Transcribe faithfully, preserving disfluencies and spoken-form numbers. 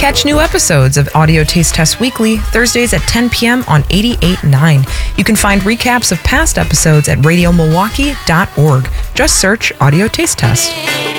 Catch new episodes of Audio Taste Test Weekly, Thursdays at ten p.m. on eighty-eight point nine. You can find recaps of past episodes at radio milwaukee dot org. Just search Audio Taste Test.